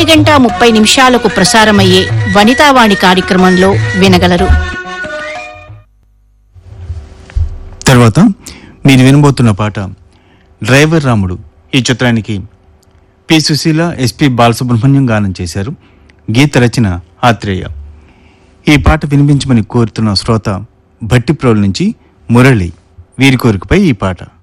1:30 ప్రసారమయ్యే వనితావాణి కార్యక్రమంలో వినగలరు. తర్వాత మీరు వినబోతున్న పాట డ్రైవర్ రాముడు. ఈ చిత్రానికి పి సుశీల, ఎస్పి బాలసుబ్రహ్మణ్యం గానం చేశారు. గీత రచన ఆత్రేయ. ఈ పాట వినిపించమని కోరుతున్న శ్రోత భట్టిప్రోలు నుంచి మురళి. వీరి కోరికపై ఈ పాట.